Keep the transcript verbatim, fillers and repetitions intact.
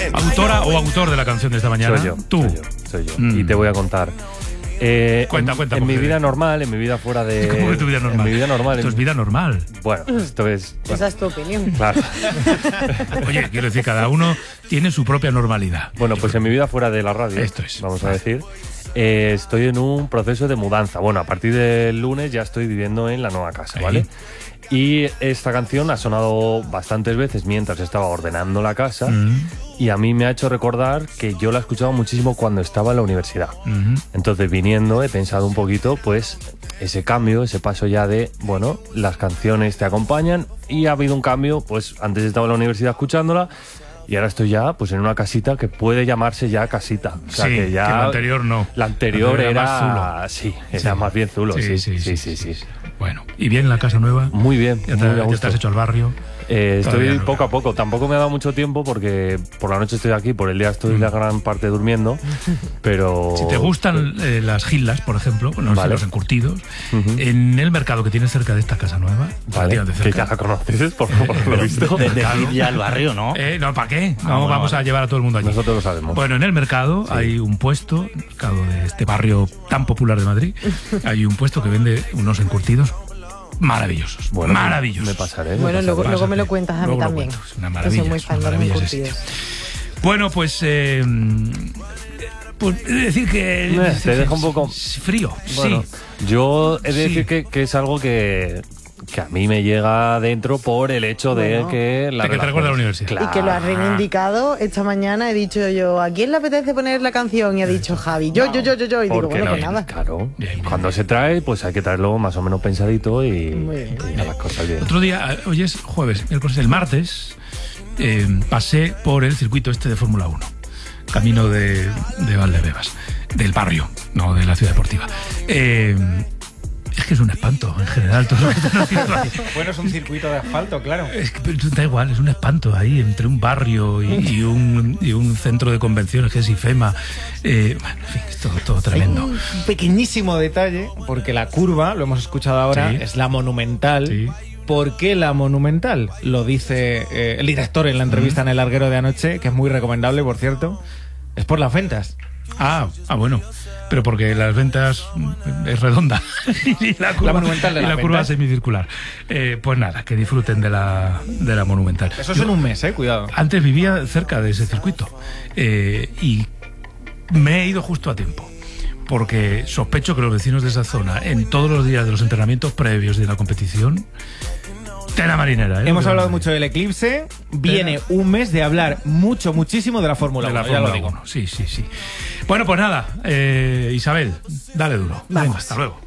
¿Autora o autor de la canción de esta mañana? Soy yo. Tú. Soy yo. Soy yo. Mm. Y te voy a contar. Eh, Cuenta, en, cuenta. En mi mujer. vida normal, en mi vida fuera de... ¿Cómo que tu vida normal? En mi vida normal. Esto en- es vida normal. Bueno, esto es... bueno, Esa es tu opinión. claro. Oye, quiero decir, cada uno tiene su propia normalidad. Bueno, pues en mi vida fuera de la radio, Esto es. vamos a decir, eh, estoy en un proceso de mudanza. Bueno, a partir del lunes ya estoy viviendo en la nueva casa, Ahí. ¿vale? Y esta canción ha sonado bastantes veces mientras estaba ordenando la casa Mm, y a mí me ha hecho recordar que yo la he escuchado muchísimo cuando estaba en la universidad. mm. Entonces, viniendo, he pensado un poquito, pues, ese cambio, ese paso ya de, bueno, las canciones te acompañan y ha habido un cambio, pues, antes estaba en la universidad escuchándola y ahora estoy ya, pues, en una casita que puede llamarse ya casita. O sea, Sí, que ya... que la anterior no. La anterior La anterior era era... más sí, era Sí. más bien zulo, Sí, sí, sí, sí, sí. Bueno, ¿y bien la casa nueva? Muy bien, ¿Ya te, muy a ya te gusto. has hecho al barrio? Eh, Todavía estoy no, poco claro. a poco, tampoco me ha dado mucho tiempo porque por la noche estoy aquí, por el día estoy Mm. la gran parte durmiendo, pero... Si te gustan eh, las gilas, por ejemplo, no sé, Vale. los encurtidos, Ujú. en el mercado que tienes cerca de esta casa nueva, Vale, relativamente que cerca. ya la conoces, por, por lo visto. De, decir ya el barrio, ¿no? Eh, no, ¿para qué? No, Ah, bueno, vamos vale. a llevar a todo el mundo allí. Nosotros lo sabemos. Bueno, en el mercado Sí. hay un puesto, el mercado de este barrio tan popular de Madrid, hay un puesto que vende unos encurtidos maravillosos. Bueno, maravillosos. Me pasaré. me Bueno, pasaré. luego, luego me lo Pásate. cuentas a mí Luego lo también. cuento. Es una Que maravilla, soy muy es fan una de los maravilla ese encurtidos. Bueno, pues, eh, pues he de decir que... Eh, te deja un poco- frío, Bueno, sí. yo he de Sí. decir que, que es algo que, que a mí me llega dentro por el hecho de Bueno. que... La De que te recuerda a la universidad. Claro. Y que lo has reivindicado esta mañana. He dicho yo, ¿a quién le apetece poner la canción? Y ha dicho Javi, yo, yo, yo, yo, yo. Y digo, Porque bueno, no, pues nada. claro, Bien, bien, cuando bien. se trae, pues hay que traerlo más o menos pensadito y, Muy bien. y a las cosas bien. Otro día, hoy es jueves, miércoles, el martes, eh, pasé por el circuito este de Fórmula uno, camino de, de Valdebebas, del barrio, no de la ciudad deportiva. Eh, es que es un espanto, en general, todo lo que están haciendo ahí. Bueno, es un circuito de asfalto, claro. Es que pero da igual, es un espanto ahí entre un barrio y, y un, y un centro de convenciones que es IFEMA. Eh, bueno, en fin, es todo, todo tremendo. Un pequeñísimo detalle, porque la curva, lo hemos escuchado ahora, Sí. es la monumental. Sí. ¿Por qué la monumental? Lo dice eh, el director en la entrevista en El Larguero de anoche, que es muy recomendable, por cierto. Es por las ventas. Ah, ah, bueno. Pero porque las ventas mm, es redonda y la curva, La monumental de y las la curva ventas. semicircular. Eh, pues nada, que disfruten de la, de la monumental. Eso es Yo en un mes, eh, cuidado. Antes vivía cerca de ese circuito eh, y me he ido justo a tiempo. Porque sospecho que los vecinos de esa zona, en todos los días de los entrenamientos previos de la competición, tela marinera. ¿eh? Hemos Tela hablado marinera. mucho del eclipse. Viene un mes de hablar mucho, muchísimo de la Fórmula De la uno, ya lo Fórmula digo. uno. Sí, sí, sí. Bueno, pues nada, eh, Isabel, dale duro. Venga, Vamos. hasta luego.